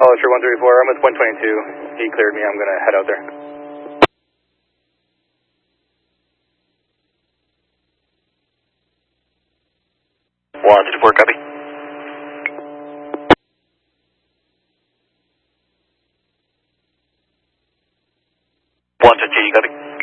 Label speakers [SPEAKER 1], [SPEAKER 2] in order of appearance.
[SPEAKER 1] Polisher 134, I'm with 122. He cleared me, I'm going to head out there.
[SPEAKER 2] One to 4, copy. One to G, copy.